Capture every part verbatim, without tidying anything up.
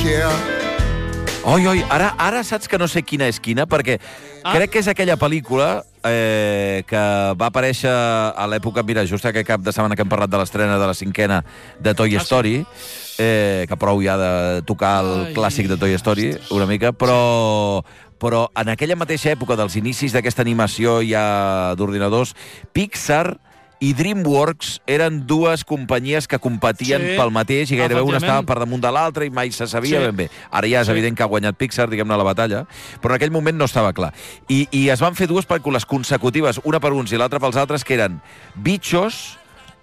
care. Oi, oi, ara, ara saps que no sé quina és quina, perquè ah. crec que és aquella pel·lícula eh, que va aparèixer a l'època, mira, just aquest cap de setmana que hem parlat de l'estrena de la cinquena de Toy ah, Story, sí? eh, que prou ja de tocar el Ai. clàssic de Toy Story, una mica, però... però en aquella mateixa època dels inicis d'aquesta animació ja d'ordinadors, Pixar i DreamWorks eren dues companyies que competien sí, pel mateix i gairebé una estava per damunt de l'altra i mai se sabia sí. ben bé. Ara ja és sí. evident que ha guanyat Pixar, diguem-ne, la batalla, però en aquell moment no estava clar. I, i es van fer dues pel·lícules consecutives, una per uns i l'altra pels altres, que eren Bichos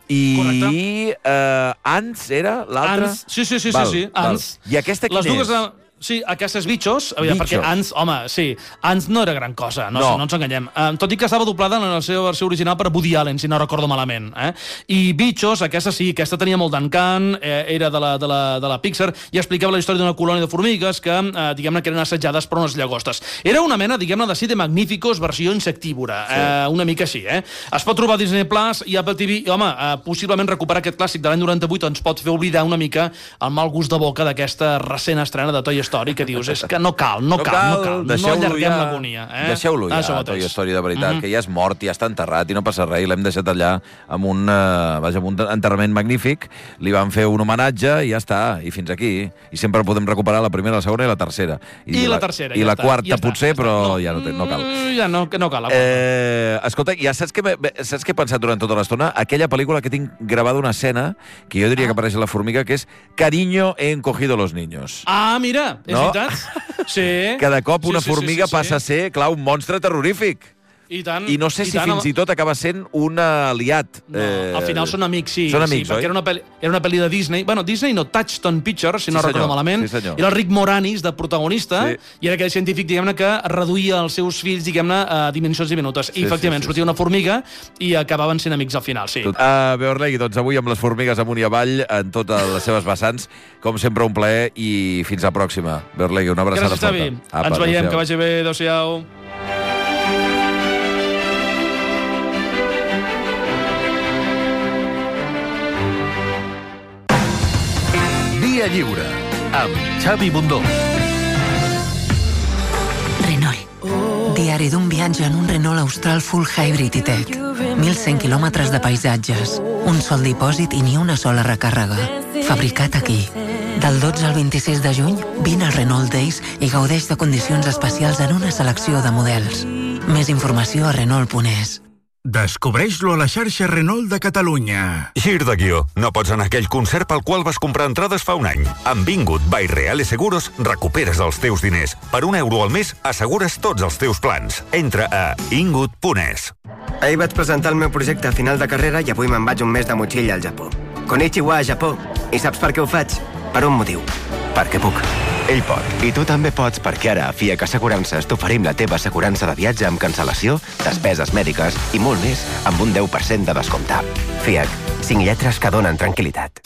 i eh, Ants, era l'altra? Ants, sí, sí, sí, val, sí, sí. Ants. I aquesta quina és? De... Sí, aquestes Bichos, aviam, perquè Ants, home, sí, Ants no era gran cosa, no, no. no ens enganyem. Uh, tot i que estava doblada en la seva versió original per Woody Allen, si no recordo malament. Eh? I Bichos, aquesta sí, aquesta tenia molt d'encant, eh, era de la, de, la, de la Pixar, i explicava la història d'una colònia de formigues que, eh, diguem-ne, que eren assetjades per unes llagostes. Era una mena, diguem-ne, de Siete Magníficos versió insectívora, sí. eh, una mica així, eh? Es pot trobar a Disney Plus i Apple T V, i, home, eh, possiblement recuperar aquest clàssic de l'any noranta-vuit ens pot fer oblidar una mica el mal gust de boca d'aquesta recent estrena de Toy Story, que dius, és que no cal, no, no cal, cal, no cal, no allarguem ja, l'agonia. Eh? Deixeu-lo ja, ah, Toy Story, de veritat, mm-hmm. que ja és mort, ja està enterrat i no passa res, i l'hem deixat allà amb un, uh, vaja, amb un enterrament magnífic, li van fer un homenatge i ja està, i fins aquí. I sempre podem recuperar la primera, la segona i la tercera. I, I la, la tercera, I ja la està, quarta ja està, potser, ja però no, ja no, no cal. Ja no, que no cal. Eh, escolta, ja saps què, saps què he pensat durant tota l'estona? Aquella pel·lícula que tinc gravada una escena, que jo diria ah. que apareix a la formiga, que és Cariño, he encogido los niños. Ah, mira, és no? veritat. Sí. Cada cop una sí, sí, formiga sí, sí, sí. passa a ser, clar, un monstre terrorífic. I, tant, I no sé si tant, fins i tot acaba sent un aliat. No, eh... al final són amics, sí. Són amics, sí, perquè era una, pel·li, era una pel·li de Disney. Bueno, Disney no, Touchstone Pictures, si no sí, recordo malament. Sí, era el Rick Moranis, de protagonista, sí. i era aquell científic, diguem-ne, que reduïa els seus fills, diguem-ne, a dimensions diminutes. I, sí, efectivament, sí, sí, sortia sí. una formiga i acabaven sent amics al final, sí. Uh, Beorlegui, doncs avui amb les formigues amunt i avall, en totes les seves vessants, com sempre un plaer i fins la pròxima. Beorlegui, una abraçada forta. Gràcies, Xavi. Apa, ens veiem, que vagi bé. Adéu-siau. Via Lliure, amb Xavi Bundó. Renault. Diari d'un viatge en un Renault Austral Full Hybrid i Tech. mil cent quilòmetres de paisatges, un sol dipòsit i ni una sola recàrrega. Fabricat aquí. Del dotze al vint-i-sis de juny, vine al Renault Days i gaudeix de condicions especials en una selecció de models. Més informació a Renault punt es. Descobreix-lo a la xarxa Renault de Catalunya. Gir de guió. No pots anar a aquell concert pel qual vas comprar entrades fa un any. Amb Vingut by Reale Seguros recuperes els teus diners. Per un euro al mes assegures tots els teus plans. Entra a ingut punt es. Ahir vaig presentar el meu projecte a final de carrera i avui me'n vaig un mes de motxilla al Japó. Konnichiwa, Japó. I saps per què ho faig? Per un motiu. Perquè puc. Ell pot. I tu també pots, perquè ara a F I A C Assegurances t'oferim la teva assegurança de viatge amb cancel·lació, despeses mèdiques i molt més amb un deu per cent de descompte. F I A C. Cinc lletres que donen tranquil·litat.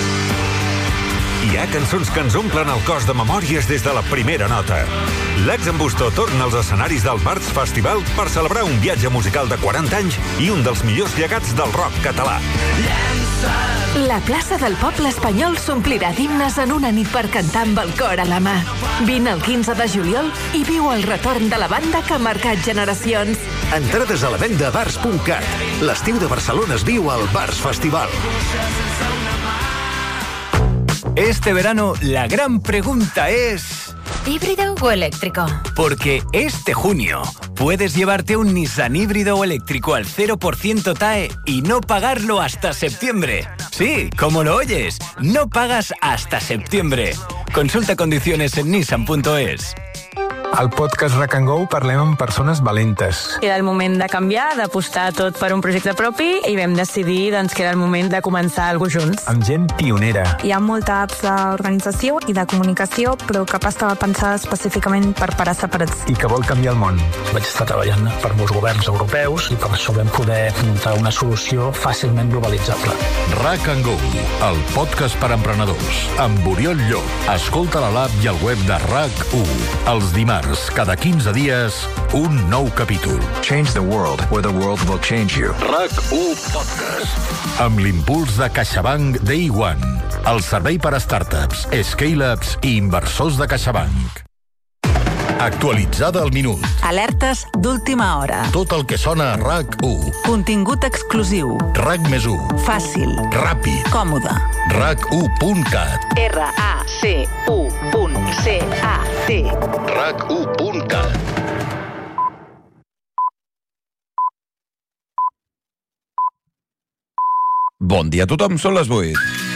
Hi ha cançons que ens omplen el cos de memòries des de la primera nota. L'Ax en Bustó torna als escenaris del Barts Festival per celebrar un viatge musical de quaranta anys i un dels millors llegats del rock català. La plaça del poble espanyol s'omplirà d'himnes en una nit per cantar amb el cor a la mà. Vine el quinze de juliol i viu el retorn de la banda que ha marcat generacions. Entrades a la venda a bars punt cat. L'estiu de Barcelona es viu al Barts Festival. Este verano la gran pregunta es... ¿híbrido o eléctrico? Porque este junio puedes llevarte un Nissan híbrido o eléctrico al cero por ciento T A E y no pagarlo hasta septiembre. Sí, como lo oyes, no pagas hasta septiembre. Consulta condiciones en nissan punto es. Al podcast Rack and Go parlem amb persones valentes. Era el moment de canviar, d'apostar tot per un projecte propi i vam decidir doncs, que era el moment de començar alguna cosa junts. Amb gent pionera. Hi ha molta apps d'organització i de comunicació, però cap estava pensada específicament per parar separats. I que vol canviar el món. Vaig estar treballant per molts governs europeus i per això vam poder muntar una solució fàcilment globalitzable. Rack and Go, el podcast per emprenedors. Amb Oriol Llop. Escolta a la l'app i al web de RAC u. Els dimarts Dimarts, cada quinze dies, un nou capítol. Change the world, or the world will change you. RAC u Podcast. Amb l'impuls de CaixaBank Day One, el servei per a startups, scale-ups i inversors de CaixaBank. Actualitzada al minut. Alertes d'última hora. Tot el que sona a RAC u. Contingut exclusiu. RAC més u. Fàcil. Ràpid. Còmode. RAC u punt cat. R A C U punt C A T. RAC u punt cat. Bon dia a tothom, són les vuit.